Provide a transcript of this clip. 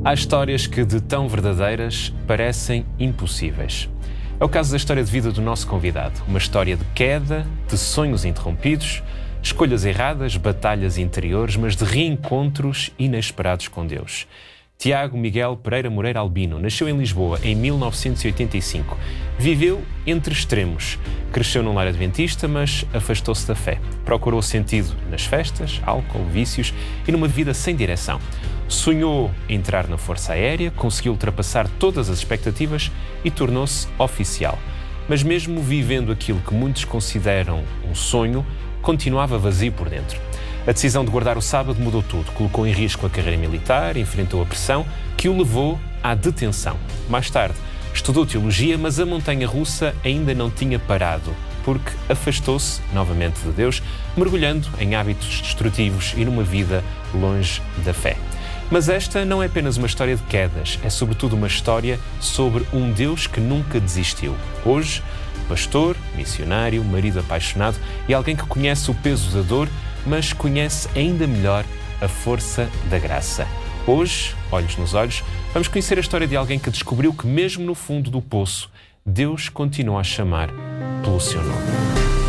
Há histórias que, de tão verdadeiras, parecem impossíveis. É o caso da história de vida do nosso convidado. Uma história de queda, de sonhos interrompidos, escolhas erradas, batalhas interiores, mas de reencontros inesperados com Deus. Tiago Miguel Pereira Moreira Albino nasceu em Lisboa em 1985. Viveu entre extremos. Cresceu num lar adventista, mas afastou-se da fé. Procurou sentido nas festas, álcool, vícios e numa vida sem direção. Sonhou entrar na Força Aérea, conseguiu ultrapassar todas as expectativas e tornou-se oficial. Mas mesmo vivendo aquilo que muitos consideram um sonho, continuava vazio por dentro. A decisão de guardar o sábado mudou tudo. Colocou em risco a carreira militar, enfrentou a pressão que o levou à detenção. Mais tarde, estudou teologia, mas a montanha-russa ainda não tinha parado, porque afastou-se novamente de Deus, mergulhando em hábitos destrutivos e numa vida longe da fé. Mas esta não é apenas uma história de quedas, é sobretudo uma história sobre um Deus que nunca desistiu. Hoje, pastor, missionário, marido apaixonado e alguém que conhece o peso da dor, mas conhece ainda melhor a força da graça. Hoje, olhos nos olhos, vamos conhecer a história de alguém que descobriu que mesmo no fundo do poço, Deus continua a chamar pelo seu nome.